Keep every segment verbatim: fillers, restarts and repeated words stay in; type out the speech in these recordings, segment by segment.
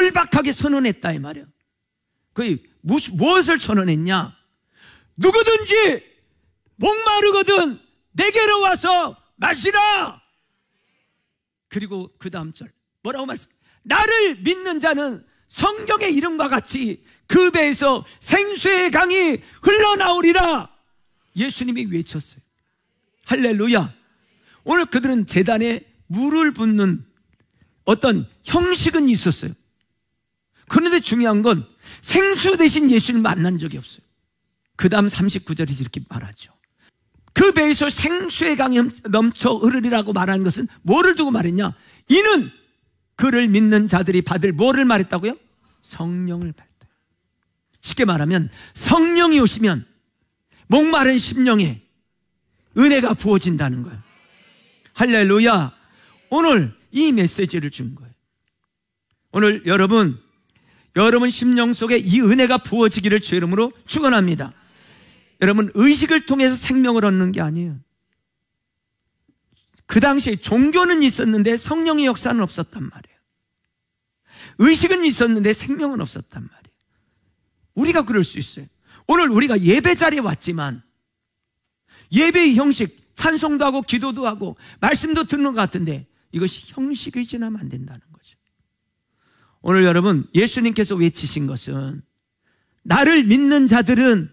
절박하게 선언했다 이 말이에요. 그 무엇을 선언했냐? 누구든지 목마르거든 내게로 와서 마시라. 그리고 그 다음 절 뭐라고 말씀? 나를 믿는 자는 성경의 이름과 같이 그 배에서 생수의 강이 흘러나오리라. 예수님이 외쳤어요. 할렐루야. 오늘 그들은 제단에 물을 붓는 어떤 형식은 있었어요. 그런데 중요한 건 생수 대신 예수를 만난 적이 없어요. 그 다음 삼십구 절에서 이렇게 말하죠. 그 배에서 생수의 강이 넘쳐 흐르리라고 말하는 것은 뭐를 두고 말했냐? 이는 그를 믿는 자들이 받을 뭐를 말했다고요? 성령을 받다. 쉽게 말하면 성령이 오시면 목마른 심령에 은혜가 부어진다는 거예요. 할렐루야. 오늘 이 메시지를 준 거예요. 오늘 여러분 여러분 심령 속에 이 은혜가 부어지기를 주의 이름으로 축원합니다. 여러분 의식을 통해서 생명을 얻는 게 아니에요. 그 당시에 종교는 있었는데 성령의 역사는 없었단 말이에요. 의식은 있었는데 생명은 없었단 말이에요. 우리가 그럴 수 있어요. 오늘 우리가 예배 자리에 왔지만 예배의 형식, 찬송도 하고 기도도 하고 말씀도 듣는 것 같은데 이것이 형식이 지나면 안 된다는 거죠. 오늘 여러분 예수님께서 외치신 것은 나를 믿는 자들은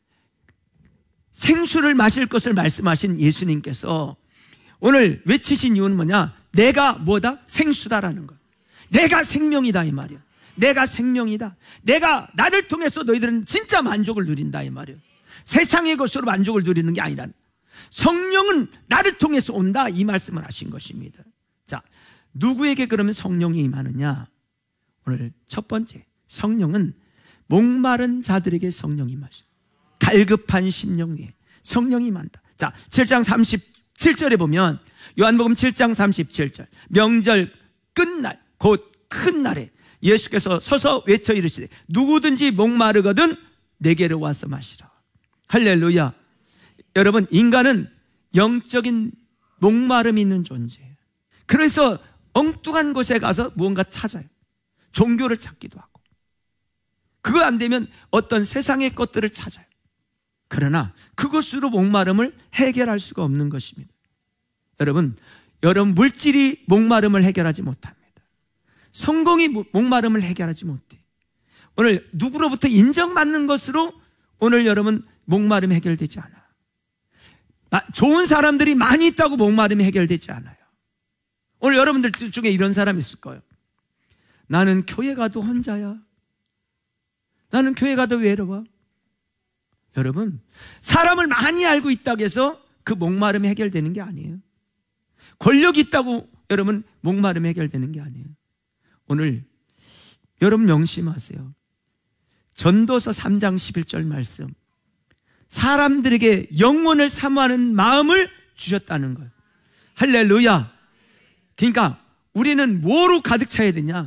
생수를 마실 것을 말씀하신 예수님께서 오늘 외치신 이유는 뭐냐? 내가 뭐다? 생수다라는 거예요. 내가 생명이다 이 말이에요. 내가 생명이다. 내가 나를 통해서 너희들은 진짜 만족을 누린다 이 말이에요. 세상의 것으로 만족을 누리는 게 아니라 성령은 나를 통해서 온다 이 말씀을 하신 것입니다. 자, 누구에게 그러면 성령이 임하느냐? 오늘 첫 번째, 성령은 목마른 자들에게 성령이 임하십니다. 갈급한 심령 위에 성령이 임한다. 자, 칠 장 삼십칠 절에 보면 요한복음 칠 장 삼십칠 절 명절 끝날 곧 큰 날에 예수께서 서서 외쳐 이르시되 누구든지 목마르거든 내게로 와서 마시라. 할렐루야. 여러분 인간은 영적인 목마름이 있는 존재예요. 그래서 엉뚱한 곳에 가서 무언가 찾아요. 종교를 찾기도 하고 그거 안 되면 어떤 세상의 것들을 찾아요. 그러나 그것으로 목마름을 해결할 수가 없는 것입니다. 여러분, 여러분 물질이 목마름을 해결하지 못합니다. 성공이 목마름을 해결하지 못해. 오늘 누구로부터 인정받는 것으로 오늘 여러분 목마름이 해결되지 않아. 좋은 사람들이 많이 있다고 목마름이 해결되지 않아요. 오늘 여러분들 중에 이런 사람이 있을 거예요. 나는 교회 가도 혼자야. 나는 교회 가도 외로워. 여러분, 사람을 많이 알고 있다고 해서 그 목마름이 해결되는 게 아니에요. 권력이 있다고 여러분 목마름이 해결되는 게 아니에요. 오늘 여러분 명심하세요. 전도서 삼 장 십일 절 말씀. 사람들에게 영혼을 사모하는 마음을 주셨다는 거예요. 할렐루야. 그러니까 우리는 뭐로 가득 차야 되냐?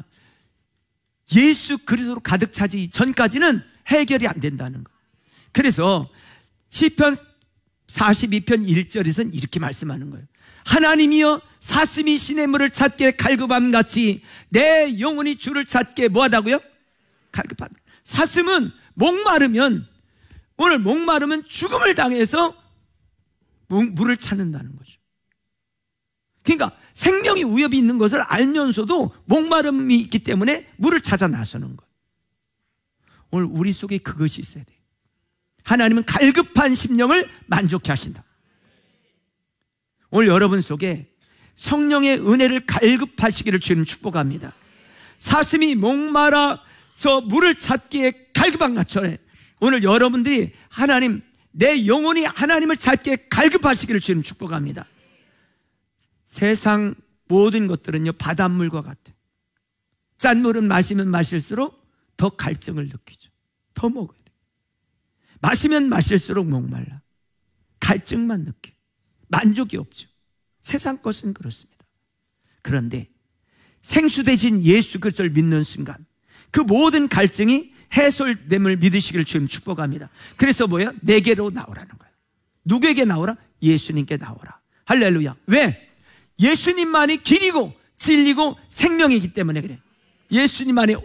예수 그리스도로 가득 차지 전까지는 해결이 안 된다는 거예요. 그래서 시편 사십이 편 일 절에서는 이렇게 말씀하는 거예요. 하나님이여 사슴이 시냇물을 찾게 갈급함같이 내 영혼이 주를 찾게 뭐하다고요? 갈급함. 사슴은 목마르면 오늘 목마르면 죽음을 당해서 물을 찾는다는 거죠. 그러니까 생명이 위협이 있는 것을 알면서도 목마름이 있기 때문에 물을 찾아 나서는 거예요. 오늘 우리 속에 그것이 있어야 돼요. 하나님은 갈급한 심령을 만족케 하신다. 오늘 여러분 속에 성령의 은혜를 갈급하시기를 주님 축복합니다. 사슴이 목마라서 물을 찾기에 갈급한 것처럼 오늘 여러분들이 하나님, 내 영혼이 하나님을 찾기에 갈급하시기를 주님 축복합니다. 세상 모든 것들은요 바닷물과 같아요. 짠 물은 마시면 마실수록 더 갈증을 느끼죠. 더 먹어야 돼요. 마시면 마실수록 목말라. 갈증만 느껴요. 만족이 없죠. 세상 것은 그렇습니다. 그런데 생수 대신 예수 그리스도를 믿는 순간 그 모든 갈증이 해소됨을 믿으시기를 주님 축복합니다. 그래서 뭐예요? 내게로 나오라는 거예요. 누구에게 나오라? 예수님께 나오라. 할렐루야. 왜? 예수님만이 길이고 진리고 생명이기 때문에 그래. 예수님만이